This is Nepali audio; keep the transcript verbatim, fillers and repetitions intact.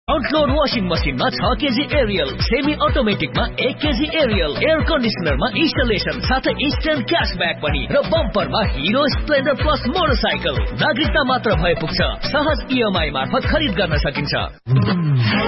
फ्रन्ट लोड वाशिङ मसिनमा छ केजी एरियल, सेमी अटोमेटिकमा एक केजी एरियल, एयर कन्डिसनरमा इन्स्टलेसन साथै इन्स्ट्यान्ट क्यासब्याक पनि र बम्परमा हिरो स्प्लेन्डर प्लस मोटरसाइकल। नागरिकता मात्र भए पुग्छ, सहज इएमआई मार्फत खरिद गर्न सकिन्छ।